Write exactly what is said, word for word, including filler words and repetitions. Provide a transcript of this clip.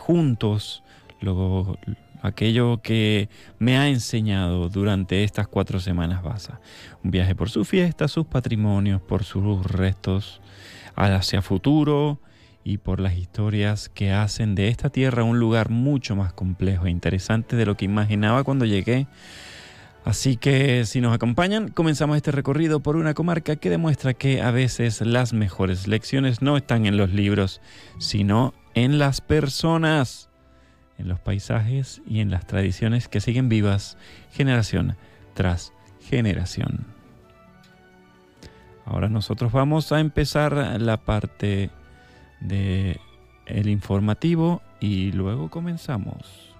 juntos lo, aquello que me ha enseñado durante estas cuatro semanas Baza. Un viaje por su fiesta, sus patrimonios, por sus restos hacia futuro y por las historias que hacen de esta tierra un lugar mucho más complejo e interesante de lo que imaginaba cuando llegué. Así que si nos acompañan, comenzamos este recorrido por una comarca que demuestra que a veces las mejores lecciones no están en los libros, sino en las personas, en los paisajes y en las tradiciones que siguen vivas generación tras generación. Ahora nosotros vamos a empezar la parte del informativo y luego comenzamos.